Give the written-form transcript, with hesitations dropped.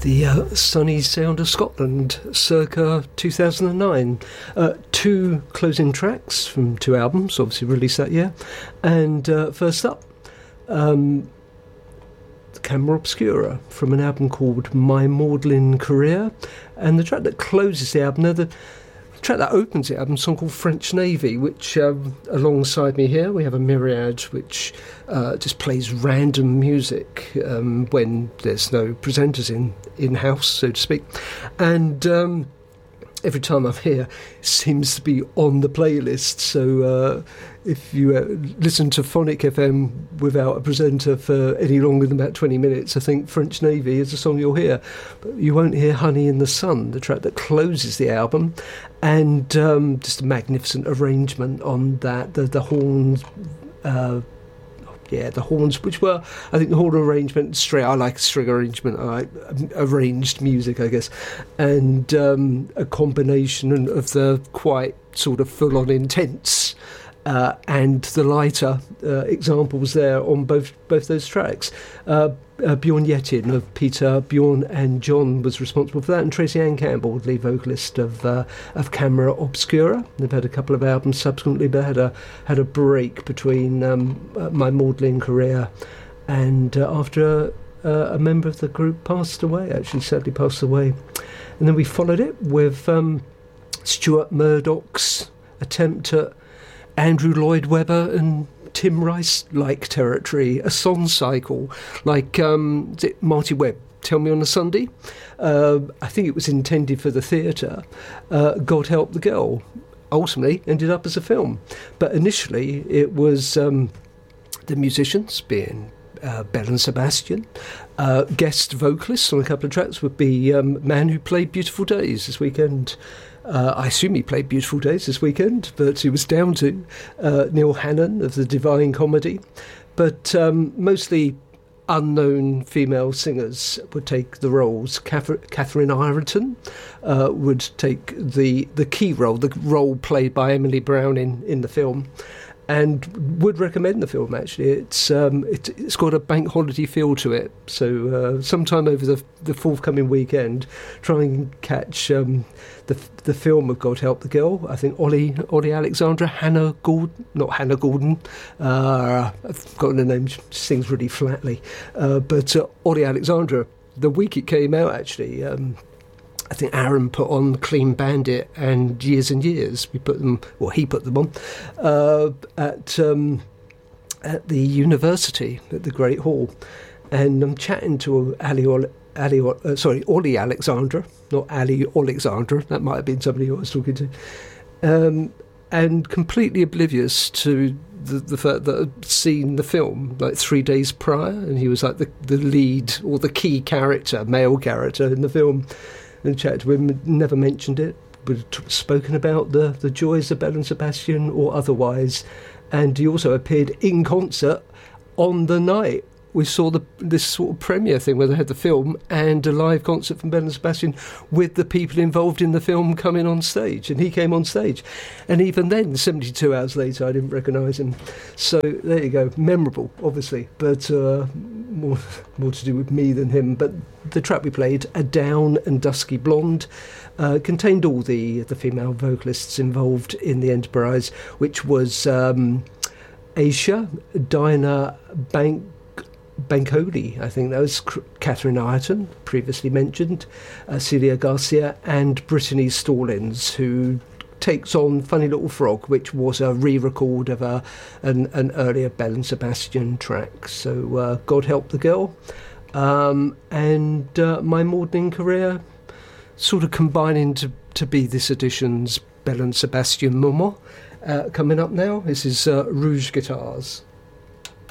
the sunny sound of Scotland, circa 2009. Two closing tracks from two albums, obviously released that year. And first up, Camera Obscura from an album called My Maudlin Career. And the track that closes the album, the track that opens the album, a song called French Navy, which alongside me here we have a Myriad, which just plays random music when there's no presenters in-house, so to speak. And every time I'm here, it seems to be on the playlist. So if you listen to Phonic FM without a presenter for any longer than about 20 minutes, I think French Navy is a song you'll hear. But you won't hear Honey in the Sun, the track that closes the album. And just a magnificent arrangement on that. The horns... the horns, which were, I think, the horn arrangement, string. I like string arrangement. I like arranged music, I guess, and a combination of the quite sort of full-on intense and the lighter examples there on both those tracks. Bjorn Yettin of Peter, Bjorn and John was responsible for that, and Tracy Ann Campbell, lead vocalist of Camera Obscura. They've had a couple of albums subsequently, but had a break between My Maudlin Career and after a member of the group passed away, actually sadly passed away. And then we followed it with Stuart Murdoch's attempt at Andrew Lloyd Webber and Tim Rice-like territory, a song cycle like is it Marty Webb, Tell Me on a Sunday? I think it was intended for the theatre. God Help the Girl ultimately ended up as a film, but initially it was the musicians, being Belle and Sebastian. Guest vocalists on a couple of tracks would be man who played Beautiful Days this weekend. I assume he played Beautiful Days this weekend, but he was down to Neil Hannon of the Divine Comedy. But mostly unknown female singers would take the roles. Catherine Ireton would take the key role, the role played by Emily Brown in the film. And would recommend the film, actually. It's got a bank holiday feel to it. So sometime over the forthcoming weekend, try and catch the film of God Help the Girl. I think Ollie Alexandra, Hannah Gordon. I've forgotten her name. She sings really flatly. But Ollie Alexandra, the week it came out, actually... I think Aaron put on Clean Bandit and Years and Years. He put them on at the university at the Great Hall, and I'm chatting to Ollie Alexandra, not Ali Alexandra. That might have been somebody who I was talking to, and completely oblivious to the fact that I'd seen the film like 3 days prior, and he was like the lead or the key character, male character in the film. And chatted to him, never mentioned it, but spoken about the joys of Belle and Sebastian or otherwise. And he also appeared in concert on the night. We saw this sort of premiere thing where they had the film and a live concert from Belle and Sebastian with the people involved in the film coming on stage. And he came on stage. And even then, 72 hours later, I didn't recognise him. So there you go. Memorable, obviously, but more to do with me than him. But the track we played, A Down and Dusky Blonde, contained all the female vocalists involved in the enterprise, which was Aisha, Dinah Bancoli, I think that was Catherine Ireton, previously mentioned, Celia Garcia, and Brittany Stallings, who takes on Funny Little Frog, which was a re-record of an earlier Belle and Sebastian track. So God Help the Girl, and My Maudlin Career, sort of combining to be this edition's Belle and Sebastian moment. Coming up now, this is Rouge Guitars.